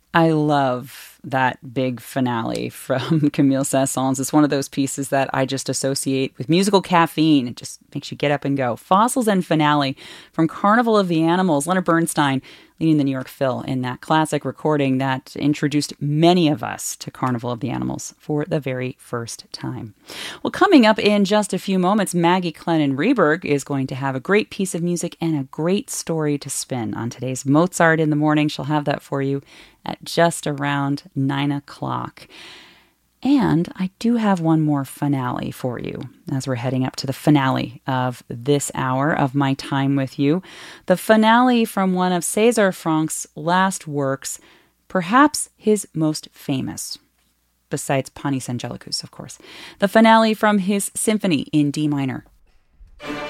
I love that big finale from Camille Saint-Saëns. It's one of those pieces that I just associate with musical caffeine. It just makes you get up and go. Fossils and Finale from Carnival of the Animals. Leonard Bernstein leading the New York Phil in that classic recording that introduced many of us to Carnival of the Animals for the very first time. Well, coming up in just a few moments, Maggie Clennon Reberg is going to have a great piece of music and a great story to spin on today's Mozart in the Morning. She'll have that for you at just around 9 o'clock. And I do have one more finale for you as we're heading up to the finale of this hour of my time with you. The finale from one of César Franck's last works, perhaps his most famous, besides Panis Angelicus, of course. The finale from his symphony in D minor.